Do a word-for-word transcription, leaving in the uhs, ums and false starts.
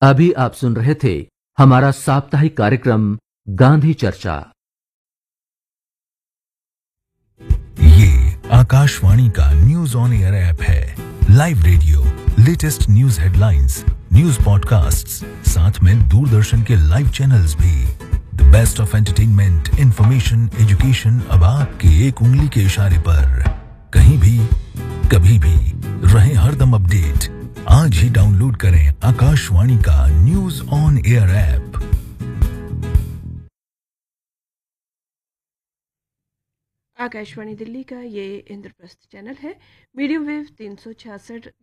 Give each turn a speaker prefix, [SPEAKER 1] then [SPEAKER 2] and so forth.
[SPEAKER 1] अभी आप सुन रहे थे हमारा साप्ताहिक कार्यक्रम गांधी चर्चा।
[SPEAKER 2] ये आकाशवाणी का न्यूज ऑन एयर ऐप है। Live radio, latest news headlines, news podcasts, साथ में दूरदर्शन के लाइव चैनल्स भी। The best of entertainment, information, education अब आपके एक उंगली के इशारे पर। कहीं भी, कभी भी, रहे हरदम अपडेट। आज ही डाउनलोड करें आकाशवाणी का news on air app.
[SPEAKER 3] Akashvani Delhi का ये इंद्रप्रस्थ चैनल है। मीडियम वेव तीन सौ छियासठ